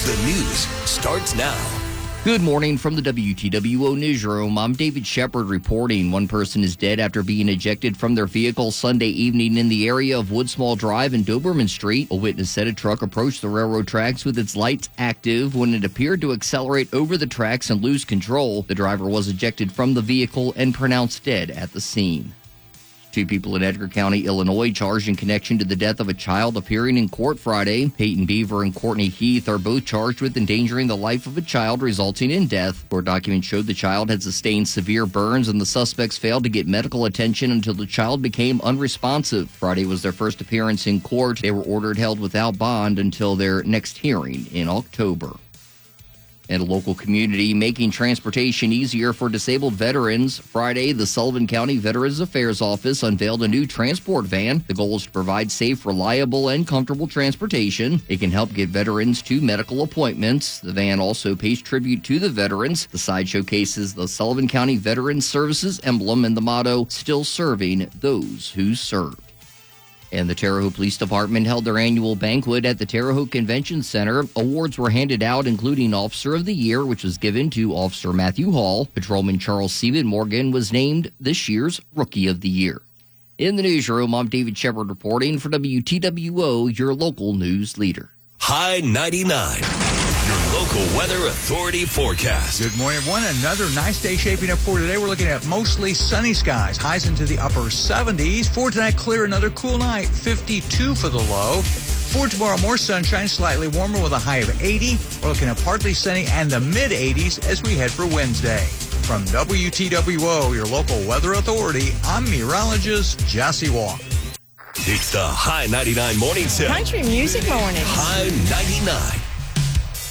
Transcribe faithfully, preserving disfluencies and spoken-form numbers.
The news starts now. Good morning from the W T W O Newsroom. I'm David Shepard reporting. One person is dead after being ejected from their vehicle Sunday evening in the area of Woodsmall Drive and Doberman Street. A witness said a truck approached the railroad tracks with its lights active when it appeared to accelerate over the tracks and lose control. The driver was ejected from the vehicle and pronounced dead at the scene. Two people in Edgar County, Illinois, charged in connection to the death of a child appearing in court Friday. Peyton Beaver and Courtney Heath are both charged with endangering the life of a child, resulting in death. Court documents showed the child had sustained severe burns, and the suspects failed to get medical attention until the child became unresponsive. Friday was their first appearance in court. They were ordered held without bond until their next hearing in October. And a local community making transportation easier for disabled veterans. Friday, the Sullivan County Veterans Affairs Office unveiled a new transport van. The goal is to provide safe, reliable, and comfortable transportation. It can help get veterans to medical appointments. The van also pays tribute to the veterans. The side showcases the Sullivan County Veterans Services emblem and the motto, "Still Serving Those Who Serve." And the Terre Haute Police Department held their annual banquet at the Terre Haute Convention Center. Awards were handed out, including Officer of the Year, which was given to Officer Matthew Hall. Patrolman Charles Seaman Morgan was named this year's Rookie of the Year. In the newsroom, I'm David Shepard reporting for W T W O, your local news leader. High ninety-nine, your local weather authority forecast. Good morning, everyone. Another nice day shaping up for today. We're looking at mostly sunny skies, highs into the upper seventies. For tonight, clear, another cool night, fifty-two for the low. For tomorrow, more sunshine, slightly warmer with a high of eighty. We're looking at partly sunny and the mid-eighties as we head for Wednesday. From W T W O, your local weather authority, I'm meteorologist Jesse Walk. It's the High ninety-nine Morning Show. Country Music Morning. High ninety-nine.